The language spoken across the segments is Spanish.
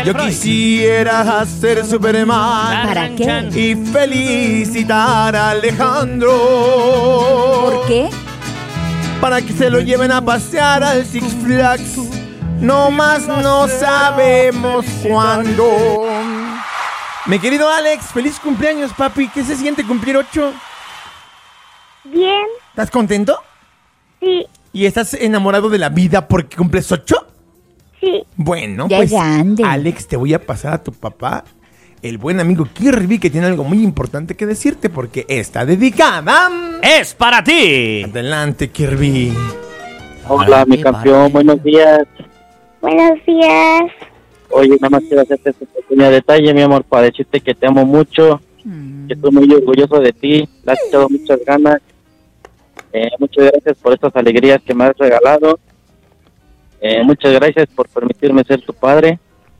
Yo quisiera ser Superman. ¿Para qué? Y felicitar a Alejandro. ¿Por qué? Para que se lo lleven a pasear al Six Flags. No más no sabemos cuándo. Mi querido Alex, feliz cumpleaños, papi. ¿Qué se siente cumplir 8? Bien, ¿Estás contento? sí, ¿Y estás enamorado de la vida porque cumples 8? sí. Bueno, Ya pues, grande. Alex, te voy a pasar a tu papá, el buen amigo Kirby, que tiene algo muy importante que decirte porque está dedicada. ¡Es para ti! Adelante, Kirby. Hola, mi campeón, buenos días. Buenos días. Oye, nada más quiero hacerte este pequeño detalle, mi amor, para decirte que te amo mucho, que estoy muy orgulloso de ti, le has echado muchas ganas. Muchas gracias por estas alegrías que me has regalado. Muchas gracias por permitirme ser tu padre.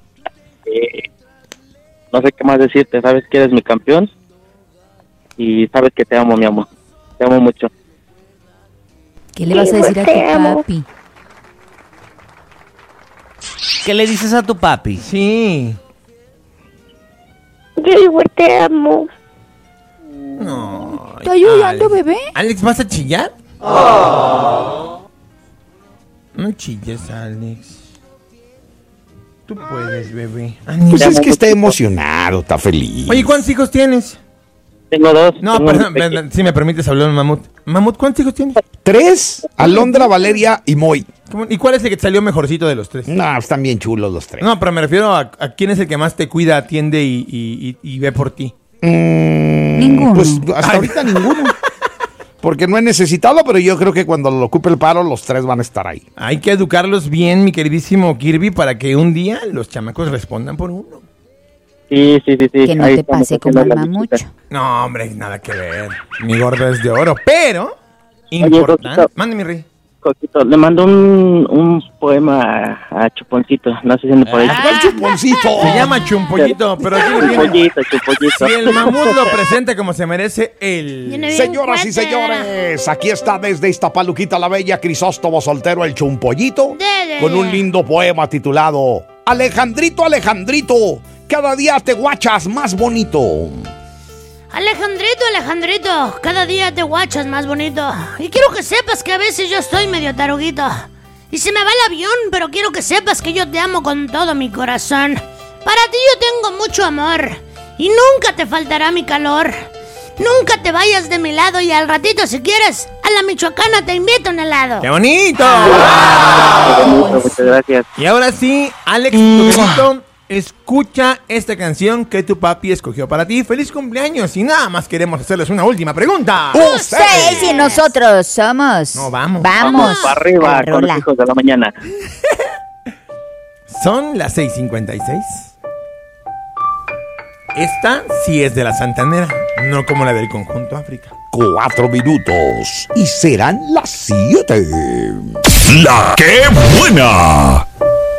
No sé qué más decirte, sabes que eres mi campeón y sabes que te amo, mi amor. Te amo mucho. ¿Qué le vas a decir a Te amo. tu papi? ¿Qué le dices a tu papi? Sí. Yo igual te amo. No. ¿Estás llorando, bebé? Alex, ¿vas a chillar? No chilles, Alex. Tú puedes, bebé. Pues es que está emocionado, está feliz. Oye, ¿cuántos hijos tienes? Tengo 2. No, perdón, si me permites hablar, Mamut. Mamut, ¿cuántos hijos tienes? 3, Alondra, Valeria y Moy. ¿Y cuál es el que te salió mejorcito de los 3? No, están bien chulos los 3. No, pero me refiero a quién es el que más te cuida, atiende y ve por ti. Ninguno. Pues hasta ahorita ninguno. Porque no he necesitado, pero yo creo que cuando lo ocupe el paro, los 3 van a estar ahí. Hay que educarlos bien, mi queridísimo Kirby, para que un día los chamacos respondan por uno. Sí. Que no Ahí te estamos pase como haciendo al la mamucho. visita. No, hombre, nada que ver. Mi gordo es de oro, pero Coquito. importante. Mande, mi rey. Coquito, le mando un poema a Chuponcito, no sé si me puede ¡El chuponcito! Se llama Chumpollito, pero aquí le viene. Chupollito. Si el mamut lo presenta como se merece, Señoras y señores, aquí está desde Iztapaluquita la Bella, Crisóstomo Soltero, el Chumpollito, con un lindo poema titulado Alejandrito, Alejandrito, cada día te guachas más bonito. Alejandrito, cada día te guachas más bonito. Y quiero que sepas que a veces yo estoy medio taruguito. Y se me va el avión, pero quiero que sepas que yo te amo con todo mi corazón. Para ti yo tengo mucho amor. Y nunca te faltará mi calor. Nunca te vayas de mi lado y al ratito, si quieres, a la michoacana te invito a un helado. ¡qué bonito! Muchas gracias. Y ahora sí, Alex, tu querido, escucha esta canción que tu papi escogió para ti. ¡Feliz cumpleaños! Y nada más queremos hacerles una última pregunta. Ustedes y nosotros somos. No, vamos. Vamos. Para arriba, La con rola. los hijos de la mañana. Son las 6:56. Esta sí es de la Santanera, no como la del Conjunto África. 4 minutos y serán las 7. ¡La que buena!